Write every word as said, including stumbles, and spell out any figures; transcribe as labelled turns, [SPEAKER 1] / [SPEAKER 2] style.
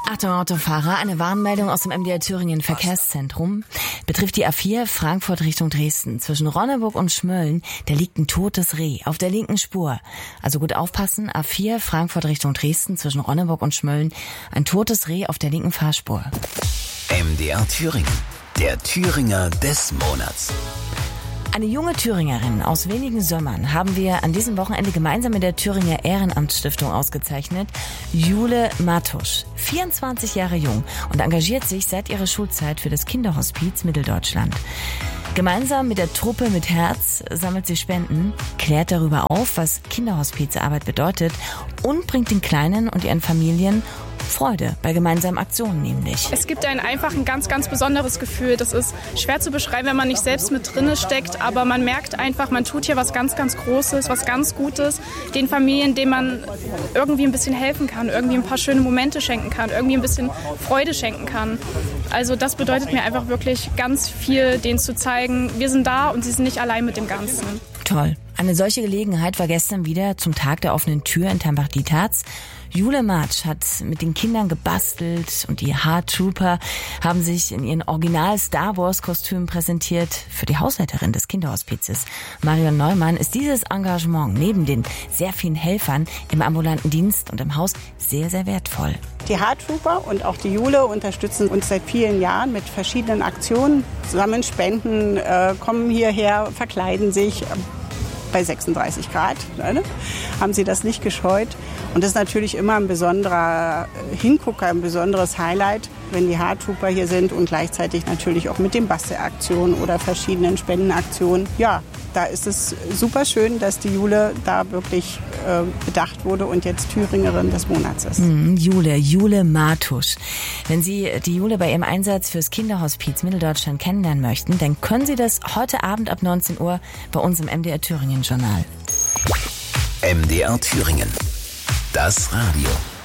[SPEAKER 1] Achtung Autofahrer, eine Warnmeldung aus dem M D R Thüringen Verkehrszentrum. Betrifft die A vier Frankfurt Richtung Dresden. Zwischen Ronneburg und Schmölln, da liegt ein totes Reh auf der linken Spur. Also gut aufpassen, A vier Frankfurt Richtung Dresden zwischen Ronneburg und Schmölln. Ein totes Reh auf der linken Fahrspur.
[SPEAKER 2] M D R Thüringen, der Thüringer des Monats.
[SPEAKER 1] Eine junge Thüringerin aus wenigen Sömmern haben wir an diesem Wochenende gemeinsam mit der Thüringer Ehrenamtsstiftung ausgezeichnet. Jule Matusch, vierundzwanzig Jahre jung und engagiert sich seit ihrer Schulzeit für das Kinderhospiz Mitteldeutschland. Gemeinsam mit der Truppe mit Herz sammelt sie Spenden, klärt darüber auf, was Kinderhospizarbeit bedeutet und bringt den Kleinen und ihren Familien Freude bei gemeinsamen Aktionen nämlich.
[SPEAKER 3] Es gibt einen einfach ein ganz, ganz besonderes Gefühl. Das ist schwer zu beschreiben, wenn man nicht selbst mit drinne steckt, aber man merkt einfach, man tut hier was ganz, ganz Großes, was ganz Gutes. Den Familien, denen man irgendwie ein bisschen helfen kann, irgendwie ein paar schöne Momente schenken kann, irgendwie ein bisschen Freude schenken kann. Also das bedeutet mir einfach wirklich ganz viel, denen zu zeigen, wir sind da und sie sind nicht allein mit dem Ganzen.
[SPEAKER 1] Toll. Eine solche Gelegenheit war gestern wieder zum Tag der offenen Tür in Tambach-Dietharz. Jule March hat mit den Kindern gebastelt und die Hard-Trooper haben sich in ihren Original-Star-Wars-Kostümen präsentiert. Für die Hausleiterin des Kinderhospizes, Marion Neumann, ist dieses Engagement neben den sehr vielen Helfern im ambulanten Dienst und im Haus sehr, sehr wertvoll.
[SPEAKER 4] Die Hard-Trooper und auch die Jule unterstützen uns seit vielen Jahren mit verschiedenen Aktionen, sammeln Spenden, äh, kommen hierher, verkleiden sich. Bei sechsunddreißig Grad ne, haben sie das nicht gescheut. Und das ist natürlich immer ein besonderer Hingucker, ein besonderes Highlight, wenn die Hard-Trooper hier sind und gleichzeitig natürlich auch mit den Bastelaktionen oder verschiedenen Spendenaktionen. Ja, da ist es super schön, dass die Jule da wirklich äh, bedacht wurde und jetzt Thüringerin des Monats ist.
[SPEAKER 1] Mm, Jule, Jule Matusch. Wenn Sie die Jule bei ihrem Einsatz fürs Kinderhospiz Mitteldeutschland kennenlernen möchten, dann können Sie das heute Abend ab neunzehn Uhr bei uns im M D R Thüringen Journal.
[SPEAKER 2] M D R Thüringen. Das Radio.